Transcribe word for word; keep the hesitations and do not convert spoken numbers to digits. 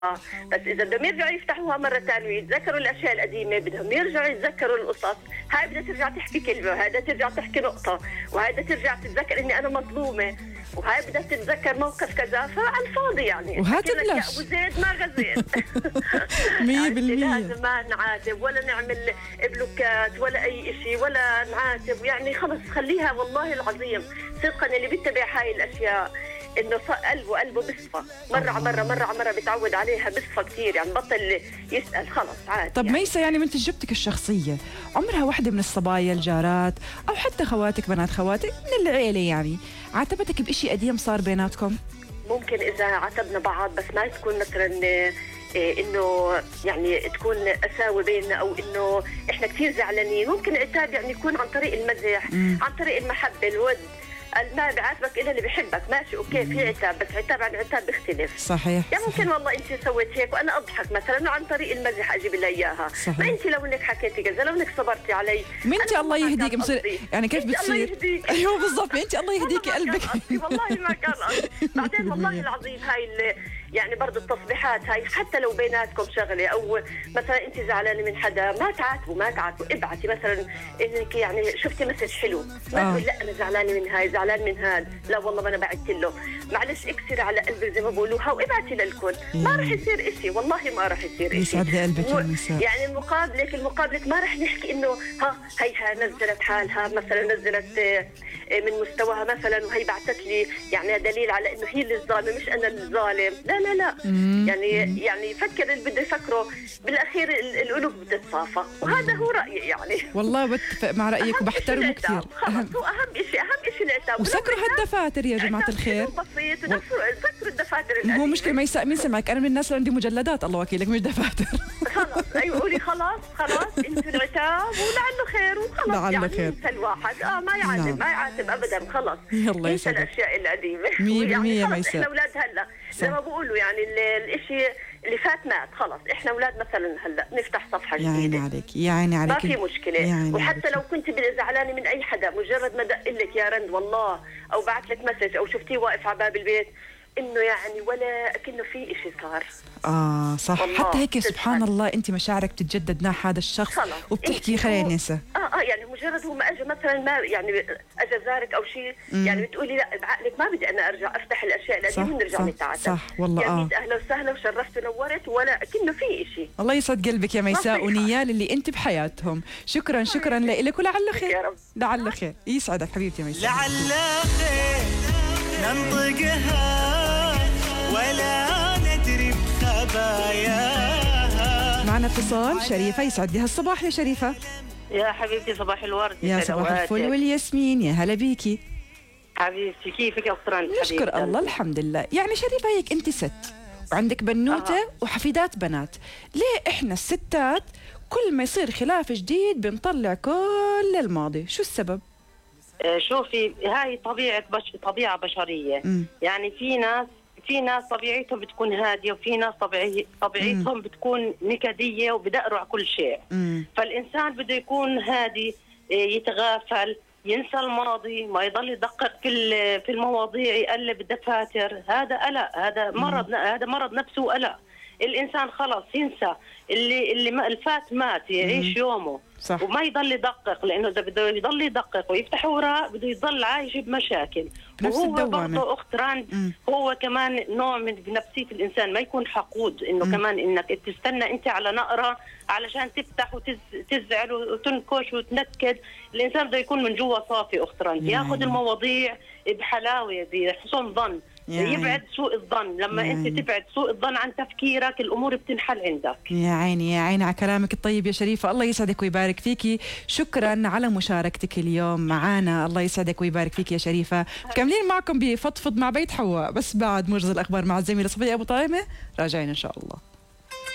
آه، بس إذا بدهم يرجعوا يفتحوها مرة ثانية ويتذكروا الأشياء القديمة، بدهم يرجعوا يتذكروا القصص. هاي بدها ترجع تحكي كلمة، وهاي بدها ترجع تحكي نقطة، وهاي بدها ترجع تتذكر إني أنا مظلومة، وهاي بدها تتذكر موقف كذا. فعلى الفاضي يعني وهاتبلش أبو زيد ما غزيت. مية بالمية لازم ما نعاتب ولا نعمل بلوكات ولا أي إشي ولا نعاتب، يعني خلص خليها. والله العظيم صدقا اللي بيتبع هاي الأشياء انه قلبه قلبه بصفى مره على مره مره على مره بتعود عليها بصفى كثير، يعني بطل يسال خلص عادي. طب يعني. ميسة، يعني من تجربتك الشخصيه عمرها وحده من الصبايا الجارات او حتى خواتك بنات خواتك من العيله يعني عاتبتك بإشي قديم صار بيناتكم؟ ممكن اذا عاتبنا بعض بس ما تكون مثلا إيه انه يعني تكون اساوي بيننا او انه احنا كثير زعلانين. ممكن العتاب يعني يكون عن طريق المزح، مم. عن طريق المحبه الود. ما بعاتبك الا اللي بحبك، ماشي اوكي في عتاب، بس عتاب عن عتاب بيختلف. صحيح. يعني ممكن صحيح. والله انت سويت هيك وانا اضحك مثلا وعن طريق المزح اجيب لها اياها. ما انت لو انك حكيتي كذا، لو انك صبرتي علي. ما انت الله يهديك مصير يعني كيف بتصير؟ ايوه بالضبط، انت الله يهديك قلبك. والله ما كان قصدي. بعدين والله العظيم هاي اللي يعني برضه التصبيحات هاي حتى لو بيناتكم شغله او مثلا انت زعلانه من حدا، ما تعاتبوا ما تعاتبوا ابعتي مثلا انك يعني شفتي مسج حلو، ما تقول لا انا زعلانه من هاي زعلان من هذا، لا والله ما انا بعت له، معلش اكسري على قلبك زي ما بقولوها وابعتي للكل. ما راح يصير شيء، والله ما راح يصير شيء. يسعد لي قلبك يا نساء. يعني المقابلك المقابلك ما راح نحكي انه ها هيها نزلت حالها مثلا، نزلت من مستواها مثلا وهي بعثت لي يعني دليل على انه هي اللي الظالمه مش انا الظالم. لا لا لا مم. يعني يعني فكر اللي بده يفكره، بالاخير القلوب بتتصافى، وهذا هو رايي يعني. والله بتفق مع رايك وبحترمه كثير. خلص هو اهم شيء اهم شيء العتاب. وسكروا هالدفاتر يا جماعه الخير. بسيط سكروا الدفاتر. هو مشكله ما يسأل مين سمعك، انا من الناس اللي عندي مجلدات الله وكيلك مش دفاتر. خلاص ايوه قولي خلاص خلاص انتوا العتاب ولعله خير وخلاص. لعله يعني خير. ينسى الواحد اه ما يعاتب نعم. ما يعاتب ابدا خلاص. يلا ينسى يسعدك. الاشياء القديمه. مية بالمية يعني ميساء. احنا اولاد هلا زي ما بقولوا يعني الاشي اللي فات مات خلاص، احنا اولاد مثلا هلا نفتح صفحه يا عيني جديده. عليك يا عيني عليك. ما في مشكله. وحتى لو كنت زعلانه من اي حدا، مجرد ما دق لك يا رند والله او بعت لك مسج او شفتيه واقف على باب البيت، انه يعني ولا كأنه في شيء صار. اه صح، حتى هيك سبحان الله انت مشاعرك بتتجدد مع هذا الشخص وبتحكي خلينا ننسى. اه اه يعني مجرد هو ما اجى مثلا ما يعني اجى زارك او شيء، يعني بتقولي لا بعقلك ما بدي انا ارجع افتح الاشياء القديمه ونرجع نتعاتب. صح والله. يعني اه اهلا وسهلا وشرفت ونورت ولا كأنه في شيء. الله يسعد قلبك يا ميساء ونيال اللي انت بحياتهم. شكرا شكرا لك ولعل خير. يا رب. لعل خير. يسعدك حبيبتي يا ميساء. لعل خير ننطقها ولا ندري بخباياها. معنا اتصال شريفة، يسعد لي هالصباح يا شريفة. يا حبيبتي صباح الورد. يا صباح الفل والياسمين، يا هلا بيكي حبيبتي. كيفك يا أسطران؟ نشكر الله الحمد لله. يعني شريفة هيك انت ست وعندك بنوتة آه. وحفيدات بنات، ليه احنا الستات كل ما يصير خلاف جديد بنطلع كل الماضي؟ شو السبب؟ شوفي هاي طبيعة بش... طبيعة بشرية. م. يعني في ناس في ناس طبيعتهم بتكون هادية، وفي ناس طبيعي... طبيعتهم م. بتكون نكدية وبدقروا على كل شيء. م. فالإنسان بده يكون هادي، يتغافل، ينسى الماضي، ما يضل يدقق في في المواضيع، يقلب الدفاتر. هذا قلق، هذا مرض م. هذا مرض نفسه وقلق. الإنسان خلاص ينسى اللي اللي الفات مات، يعيش م. يومه. صح. وما يضل يدقق، لانه اذا بده يضل يدقق ويفتح وراء بده يضل عايش بمشاكل. وهو برضه اخت راند هو كمان نوع من نفسيه الانسان، ما يكون حقود انه م. كمان انك تستنى انت على نقره علشان تفتح وتزعل وتنكش وتنكد. الانسان بده يكون من جوا صافي اخت راند، ياخذ المواضيع بحلاوه بحسن ظن، يبعد سوء الظن. لما انت تبعد سوء الظن عن تفكيرك الامور بتنحل عندك. يا عيني يا عيني على كلامك الطيب يا شريفه، الله يسعدك ويبارك فيكي. شكرا على مشاركتك اليوم معنا، الله يسعدك ويبارك فيك يا شريفه. مكملين معكم بفضفض مع بيت حواء، بس بعد موجز الاخبار مع الزميله صفيه ابو طعيمه راجعين ان شاء الله.